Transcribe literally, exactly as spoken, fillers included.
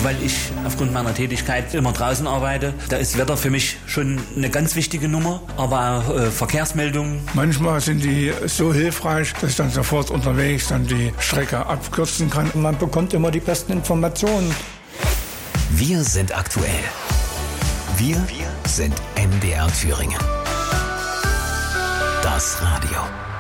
weil ich aufgrund meiner Tätigkeit immer draußen arbeite. Da ist Wetter für mich schon eine ganz wichtige Nummer, aber auch äh, Verkehrsmeldungen. Manchmal sind die so hilfreich, dass ich dann sofort unterwegs dann die Strecke abkürzen kann. Man bekommt immer die besten Informationen. Wir sind aktuell. Wir, Wir sind M D R Thüringen. Das Radio.